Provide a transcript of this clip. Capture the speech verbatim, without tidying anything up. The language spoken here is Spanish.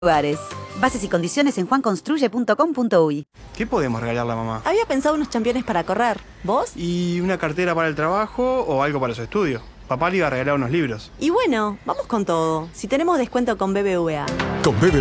Lugares. Bases y condiciones en juan construye punto com punto uy. ¿Qué podemos regalarle a mamá? Había pensado unos championes para correr. ¿Vos? ¿Y una cartera para el trabajo o algo para su estudio? Papá le iba a regalar unos libros. Y bueno, vamos con todo. Si tenemos descuento con B B V A. Con B B V A